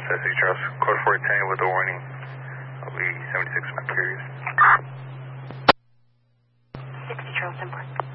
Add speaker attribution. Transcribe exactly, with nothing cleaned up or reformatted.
Speaker 1: City Charles, code four ten with a warning. I'll be seventy-six my period.
Speaker 2: sixty Charleston Park.